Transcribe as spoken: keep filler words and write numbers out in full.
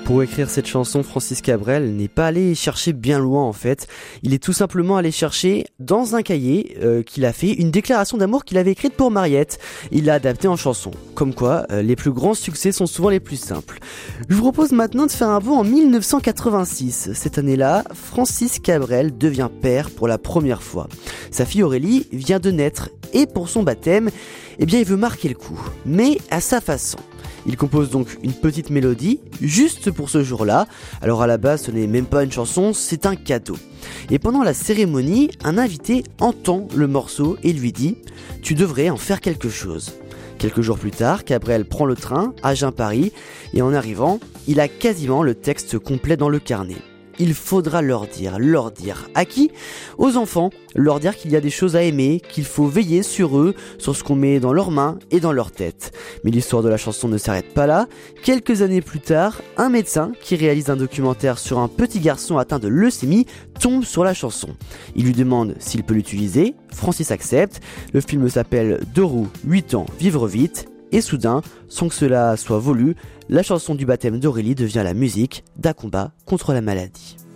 Pour écrire cette chanson, Francis Cabrel n'est pas allé chercher bien loin en fait. Il est tout simplement allé chercher dans un cahier euh, qu'il a fait une déclaration d'amour qu'il avait écrite pour Mariette. Il l'a adaptée en chanson. Comme quoi, euh, les plus grands succès sont souvent les plus simples. Je vous propose maintenant de faire un bond en dix-neuf cent quatre-vingt-six. Cette année-là, Francis Cabrel devient père pour la première fois. Sa fille Aurélie vient de naître et pour son baptême, eh bien il veut marquer le coup, mais à sa façon. Il compose donc une petite mélodie, juste pour ce jour-là. Alors à la base, ce n'est même pas une chanson, c'est un cadeau. Et pendant la cérémonie, un invité entend le morceau et lui dit « Tu devrais en faire quelque chose ». Quelques jours plus tard, Cabrel prend le train, Agen-Paris, et en arrivant, il a quasiment le texte complet dans le carnet. Il faudra leur dire, leur dire. À qui ? Aux enfants. Leur dire qu'il y a des choses à aimer, qu'il faut veiller sur eux, sur ce qu'on met dans leurs mains et dans leur tête. Mais l'histoire de la chanson ne s'arrête pas là. Quelques années plus tard, un médecin qui réalise un documentaire sur un petit garçon atteint de leucémie tombe sur la chanson. Il lui demande s'il peut l'utiliser. Francis accepte. Le film s'appelle Deux roues, huit ans, vivre vite. Et soudain, sans que cela soit voulu, la chanson du baptême d'Aurélie devient la musique d'un combat contre la maladie.